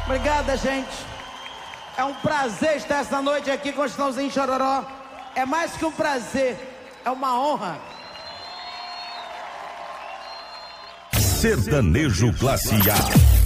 Obrigada, gente. É um prazer estar essa noite aqui com o Chitãozinho e Chororó. É mais que um prazer, é uma honra. Sertanejo Classe A.